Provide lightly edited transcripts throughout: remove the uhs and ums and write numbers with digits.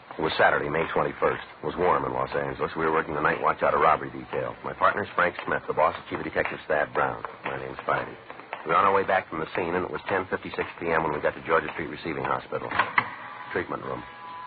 It was Saturday, May 21st. It was warm in Los Angeles. We were working the night watch out of robbery detail. My partner's Frank Smith. The boss is Chief of Detectives Thad Brown. My name's Friday. We were on our way back from the scene, and it was 10:56 p.m. when we got to Georgia Street Receiving Hospital. Treatment room.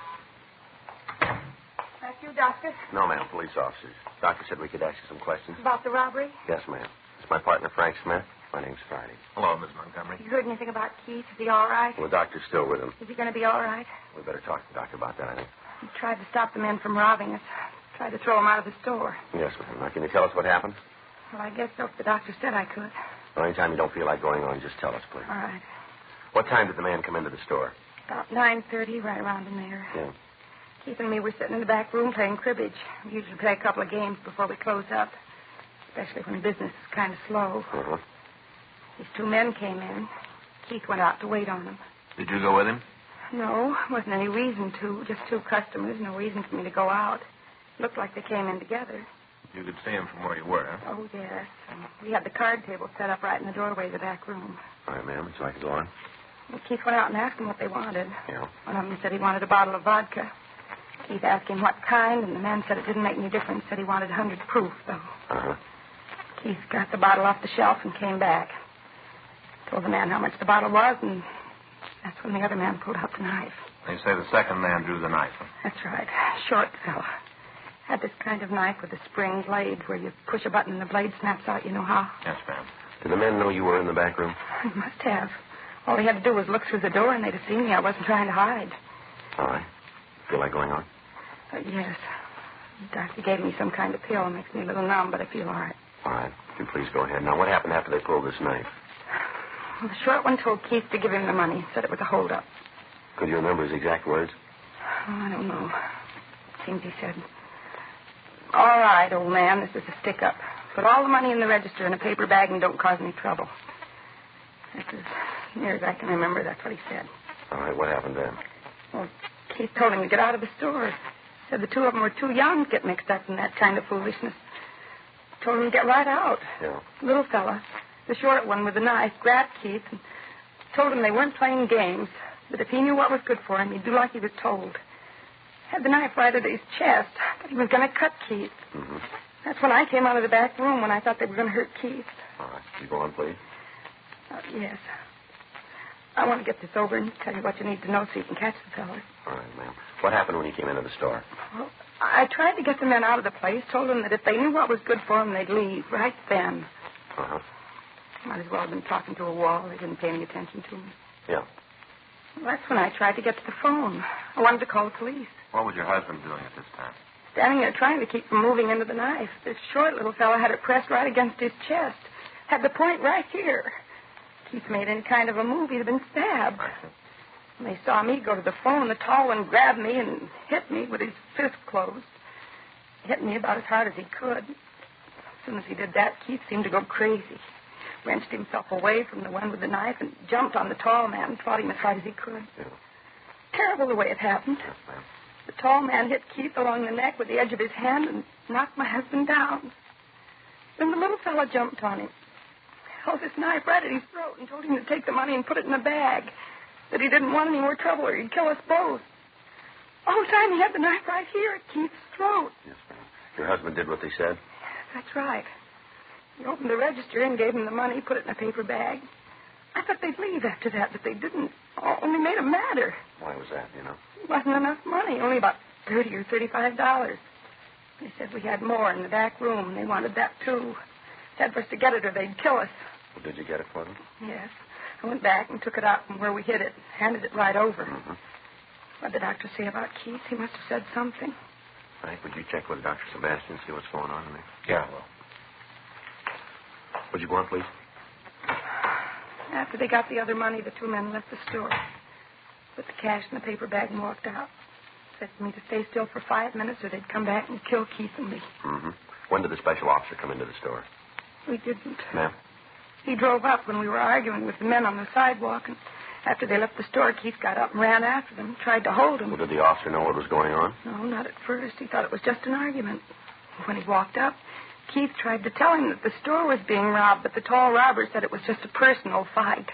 That's you, Doctor? No, ma'am. Police officers. Doctor said we could ask you some questions. About the robbery? Yes, ma'am. It's my partner, Frank Smith. My name's Friday. Hello, Miss Montgomery. You heard anything about Keith? Is he all right? Well, the doctor's still with him. Is he going to be all right? We better talk to the doctor about that, I think. He tried to stop the men from robbing us. Tried to throw them out of the store. Yes, ma'am. Now, can you tell us what happened? Well, I guess so. If the doctor said I could. Well, anytime you don't feel like going on, just tell us, please. All right. What time did the man come into the store? About 9:30, right around in there. Yeah. Keith and me were sitting in the back room playing cribbage. We usually play a couple of games before we close up, especially when business is kind of slow. Uh-huh. These two men came in. Keith went out to wait on them. Did you go with him? No, wasn't any reason to. Just two customers. No reason for me to go out. Looked like they came in together. You could see him from where you were, huh? Oh, yes. We had the card table set up right in the doorway of the back room. All right, ma'am. So I can go on? Well, Keith went out and asked them what they wanted. Yeah. One of them said he wanted a bottle of vodka. Keith asked him what kind, and the man said it didn't make any difference. Said he wanted 100 proof, though. Uh-huh. Keith got the bottle off the shelf and came back. Told the man how much the bottle was, and that's when the other man pulled out the knife. They say the second man drew the knife. That's right. Short fella. Had this kind of knife with a spring blade where you push a button and the blade snaps out. You know how? Yes, ma'am. Did the men know you were in the back room? He must have. All he had to do was look through the door, and they'd have seen me. I wasn't trying to hide. All right. Feel like going on? Yes. The doctor gave me some kind of pill. Makes me a little numb, but I feel all right. All right. You please go ahead. Now, what happened after they pulled this knife? Well, the short one told Keith to give him the money. Said it was a holdup. Could you remember his exact words? Oh, I don't know. Seems he said, "All right, old man, this is a stick-up. Put all the money in the register in a paper bag and don't cause any trouble." That's as near as I can remember. That's what he said. All right. What happened then? Well, Keith told him to get out of the store. Said the two of them were too young to get mixed up in that kind of foolishness. Told him to get right out. Yeah. Little fella, the short one with the knife, grabbed Keith and told him they weren't playing games, that if he knew what was good for him, he'd do like he was told. Had the knife right at his chest, but he was going to cut Keith. Mm-hmm. That's when I came out of the back room when I thought they were going to hurt Keith. All right. You go on, please. Yes. I want to get this over and tell you what you need to know so you can catch the fella. All right, ma'am. What happened when you came into the store? Well, I tried to get the men out of the place, told them that if they knew what was good for them, they'd leave right then. Uh-huh. Might as well have been talking to a wall. They didn't pay any attention to me. Yeah. Well, that's when I tried to get to the phone. I wanted to call the police. What was your husband doing at this time? Standing there trying to keep from moving into the knife. This short little fellow had it pressed right against his chest. Had the point right here. Keith made any kind of a move, he'd have been stabbed. When they saw me go to the phone, the tall one grabbed me and hit me with his fist closed. He hit me about as hard as he could. As soon as he did that, Keith seemed to go crazy. Wrenched himself away from the one with the knife and jumped on the tall man and fought him as hard as he could. Yeah. Terrible the way it happened. Yes, ma'am. The tall man hit Keith along the neck with the edge of his hand and knocked my husband down. Then the little fellow jumped on him, held his knife right at his throat and told him to take the money and put it in a bag, that he didn't want any more trouble or he'd kill us both. All the time he had the knife right here at Keith's throat. Yes, ma'am. Your husband did what they said? That's right. He opened the register and gave him the money, put it in a paper bag. I thought they'd leave after that, but they didn't. Only made them madder. Why was that, you know? It wasn't enough money, only about $30 or $35. They said we had more in the back room, and they wanted that, too. Said for us to get it or they'd kill us. Well, did you get it for them? Yes. I went back and took it out from where we hid it, handed it right over. Mm-hmm. What'd the doctor say about Keith? He must have said something. All right, would you check with Dr. Sebastian, see what's going on in there? Yeah, well. Would you go on, please? After they got the other money, the two men left the store. Put the cash in the paper bag and walked out. Said for me to stay still for 5 minutes or they'd come back and kill Keith and me. Mm-hmm. When did the special officer come into the store? We didn't. Ma'am? He drove up when we were arguing with the men on the sidewalk, and after they left the store, Keith got up and ran after them, tried to hold them. Well, did the officer know what was going on? No, not at first. He thought it was just an argument. When he walked up, Keith tried to tell him that the store was being robbed, but the tall robber said it was just a personal fight.